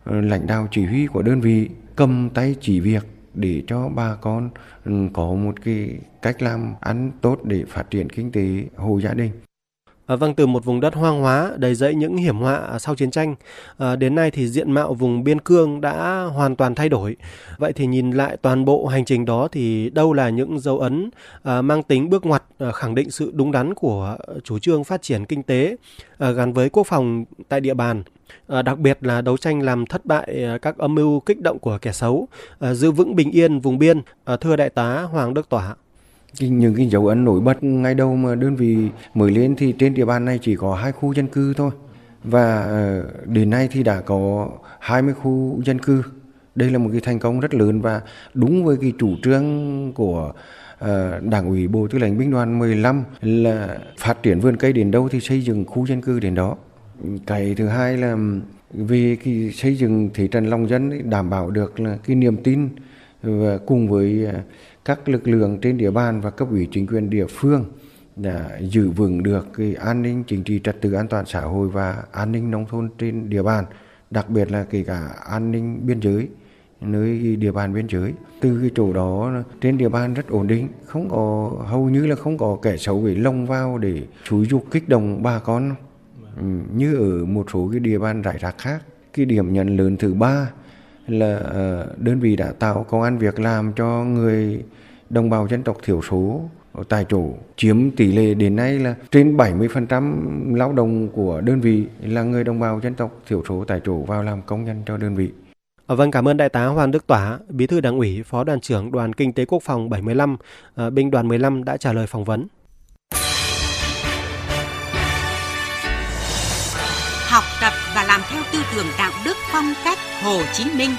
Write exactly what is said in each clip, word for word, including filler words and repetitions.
lãnh đạo chỉ huy của đơn vị cầm tay chỉ việc để cho bà con có một cái cách làm ăn tốt để phát triển kinh tế hộ gia đình. À, vâng, từ một vùng đất hoang hóa đầy rẫy những hiểm họa sau chiến tranh, à, đến nay thì diện mạo vùng biên cương đã hoàn toàn thay đổi. Vậy thì nhìn lại toàn bộ hành trình đó thì đâu là những dấu ấn à, mang tính bước ngoặt, à, khẳng định sự đúng đắn của chủ trương phát triển kinh tế à, gắn với quốc phòng tại địa bàn, à, đặc biệt là đấu tranh làm thất bại các âm mưu kích động của kẻ xấu, à, giữ vững bình yên vùng biên. À, thưa Đại tá Hoàng Đức Tỏa. Những cái dấu ấn nổi bật ngày đầu mà đơn vị mới lên thì trên địa bàn này chỉ có hai khu dân cư thôi, và đến nay thì đã có hai mươi khu dân cư. Đây là một cái thành công rất lớn và đúng với cái chủ trương của Đảng ủy Bộ Tư lệnh Binh đoàn mười lăm là phát triển vườn cây đến đâu thì xây dựng khu dân cư đến đó. Cái thứ hai là về cái xây dựng thế trận lòng dân, đảm bảo được là cái niềm tin, và cùng với các lực lượng trên địa bàn và cấp ủy chính quyền địa phương đã giữ vững được cái an ninh chính trị, trật tự an toàn xã hội và an ninh nông thôn trên địa bàn, đặc biệt là kể cả an ninh biên giới, nơi địa bàn biên giới. Từ cái chỗ đó trên địa bàn rất ổn định, không có hầu như là không có kẻ xấu để lông vào để xúi giục kích động bà con như ở một số cái địa bàn rải rác khác. Cái điểm nhấn lớn thứ ba là đơn vị đã tạo công ăn việc làm cho người đồng bào dân tộc thiểu số tại chỗ, chiếm tỷ lệ đến nay là trên bảy mươi phần trăm lao động của đơn vị là người đồng bào dân tộc thiểu số tại chỗ vào làm công nhân cho đơn vị. Vâng, cảm ơn Đại tá Hoàng Đức Tỏa, Bí thư Đảng ủy, Phó đoàn trưởng Đoàn Kinh tế Quốc phòng bảy mươi lăm, Binh đoàn mười lăm đã trả lời phỏng vấn. Học tập và làm theo tư tưởng đạo đức phong cách Hồ Chí Minh.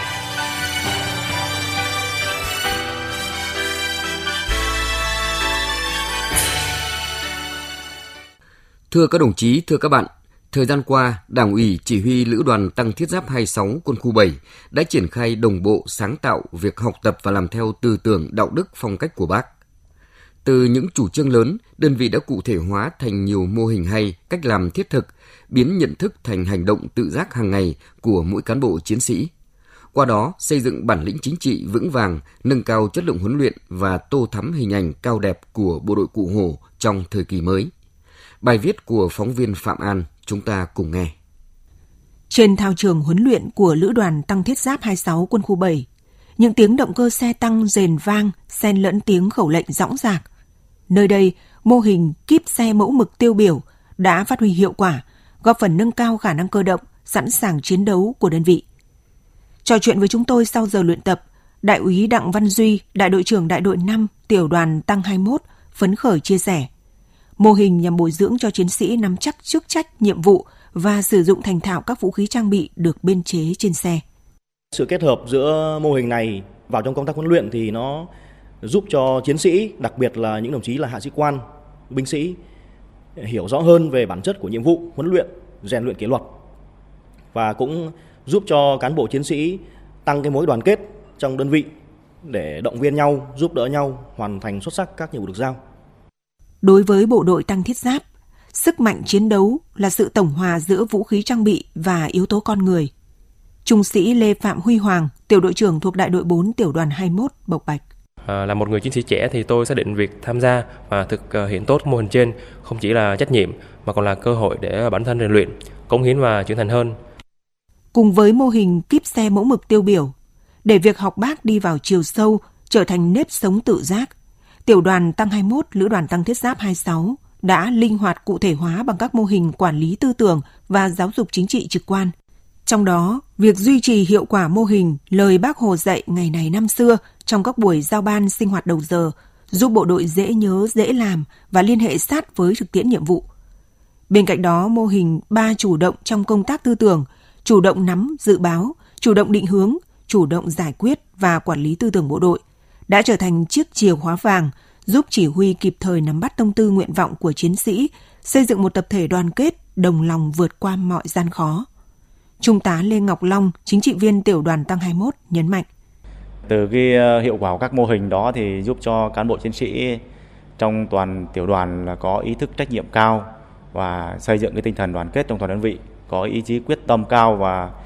Thưa các đồng chí, thưa các bạn, thời gian qua, Đảng ủy Chỉ huy Lữ đoàn Tăng Thiết Giáp hai mươi sáu Quân khu bảy đã triển khai đồng bộ sáng tạo việc học tập và làm theo tư tưởng đạo đức phong cách của Bác. Từ những chủ trương lớn, đơn vị đã cụ thể hóa thành nhiều mô hình hay, cách làm thiết thực, biến nhận thức thành hành động tự giác hàng ngày của mỗi cán bộ chiến sĩ. Qua đó, xây dựng bản lĩnh chính trị vững vàng, nâng cao chất lượng huấn luyện và tô thắm hình ảnh cao đẹp của bộ đội Cụ Hồ trong thời kỳ mới. Bài viết của phóng viên Phạm An, chúng ta cùng nghe. Trên thao trường huấn luyện của Lữ đoàn Tăng Thiết Giáp hai mươi sáu Quân khu bảy, những tiếng động cơ xe tăng rền vang, xen lẫn tiếng khẩu lệnh dõng dạc. Nơi đây, mô hình kíp xe mẫu mực tiêu biểu đã phát huy hiệu quả, góp phần nâng cao khả năng cơ động, sẵn sàng chiến đấu của đơn vị. Trò chuyện với chúng tôi sau giờ luyện tập, Đại úy Đặng Văn Duy, Đại đội trưởng Đại đội năm, Tiểu đoàn Tăng hai mươi mốt, phấn khởi chia sẻ. Mô hình nhằm bồi dưỡng cho chiến sĩ nắm chắc chức trách, nhiệm vụ và sử dụng thành thạo các vũ khí trang bị được biên chế trên xe. Sự kết hợp giữa mô hình này vào trong công tác huấn luyện thì nó giúp cho chiến sĩ, đặc biệt là những đồng chí là hạ sĩ quan, binh sĩ hiểu rõ hơn về bản chất của nhiệm vụ huấn luyện, rèn luyện kỷ luật, và cũng giúp cho cán bộ chiến sĩ tăng cái mối đoàn kết trong đơn vị để động viên nhau, giúp đỡ nhau hoàn thành xuất sắc các nhiệm vụ được giao. Đối với bộ đội Tăng Thiết Giáp, sức mạnh chiến đấu là sự tổng hòa giữa vũ khí trang bị và yếu tố con người. Trung sĩ Lê Phạm Huy Hoàng, tiểu đội trưởng thuộc Đại đội bốn, Tiểu đoàn hai mươi mốt, bộc bạch. À, là một người chiến sĩ trẻ thì tôi xác định việc tham gia và thực hiện tốt mô hình trên không chỉ là trách nhiệm mà còn là cơ hội để bản thân rèn luyện, cống hiến và trưởng thành hơn. Cùng với mô hình kíp xe mẫu mực tiêu biểu, để việc học Bác đi vào chiều sâu, trở thành nếp sống tự giác, Tiểu đoàn Tăng hai mươi mốt, Lữ đoàn Tăng Thiết Giáp hai mươi sáu đã linh hoạt cụ thể hóa bằng các mô hình quản lý tư tưởng và giáo dục chính trị trực quan. Trong đó, việc duy trì hiệu quả mô hình lời Bác Hồ dạy ngày này năm xưa trong các buổi giao ban sinh hoạt đầu giờ giúp bộ đội dễ nhớ, dễ làm và liên hệ sát với thực tiễn nhiệm vụ. Bên cạnh đó, mô hình ba chủ động trong công tác tư tưởng, chủ động nắm, dự báo, chủ động định hướng, chủ động giải quyết và quản lý tư tưởng bộ đội đã trở thành chiếc chìa khóa vàng giúp chỉ huy kịp thời nắm bắt tâm tư nguyện vọng của chiến sĩ, xây dựng một tập thể đoàn kết, đồng lòng vượt qua mọi gian khó. Trung tá Lê Ngọc Long, chính trị viên Tiểu đoàn Tăng hai mươi mốt nhấn mạnh. Từ cái hiệu quả của các mô hình đó thì giúp cho cán bộ chiến sĩ trong toàn tiểu đoàn là có ý thức trách nhiệm cao và xây dựng cái tinh thần đoàn kết trong toàn đơn vị, có ý chí quyết tâm cao và